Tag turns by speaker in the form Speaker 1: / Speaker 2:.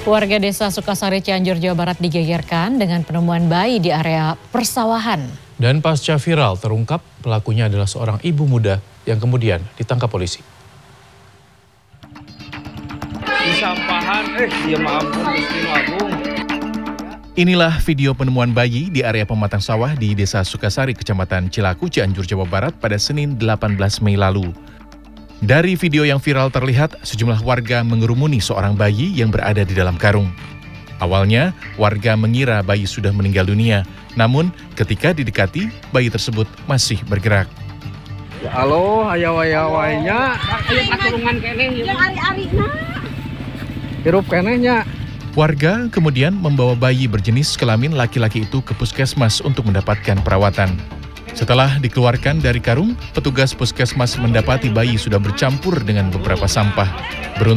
Speaker 1: Warga desa Sukasari, Cianjur, Jawa Barat digegerkan dengan penemuan bayi di area persawahan.
Speaker 2: Dan pasca viral terungkap pelakunya adalah seorang ibu muda yang kemudian ditangkap polisi.
Speaker 3: Inilah video penemuan bayi di area pematang sawah di desa Sukasari, Kecamatan Cilaku, Cianjur, Jawa Barat pada Senin 18 Mei lalu. Dari video yang viral terlihat sejumlah warga mengerumuni seorang bayi yang berada di dalam karung. Awalnya, warga mengira bayi sudah meninggal dunia. Namun, ketika didekati, bayi tersebut masih bergerak.
Speaker 4: Ya halo, ayawai-ayawainya.
Speaker 5: Aya paturungan keneh. Yang ari-arina.
Speaker 4: Hirup kenehnya.
Speaker 3: Warga kemudian membawa bayi berjenis kelamin laki-laki itu ke puskesmas untuk mendapatkan perawatan. Setelah dikeluarkan dari karung, petugas puskesmas mendapati bayi sudah bercampur dengan beberapa sampah.